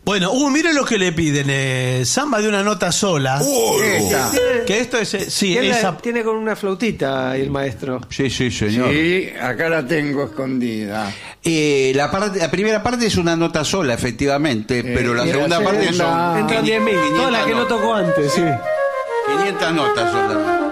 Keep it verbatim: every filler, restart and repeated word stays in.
Bueno, uh, mire lo que le piden. Eh, samba de una nota sola. Uh, Esta. Que esto es... eh, sí, Tiene, esa... tiene con una flautita el maestro. Sí, sí, señor. Sí, acá la tengo escondida. Eh, la, parte, la primera parte es una nota sola, efectivamente, pero la y la segunda parte segunda- son Entran diez mil. Todas las que no tocó antes, sí. quinientas notas solamente.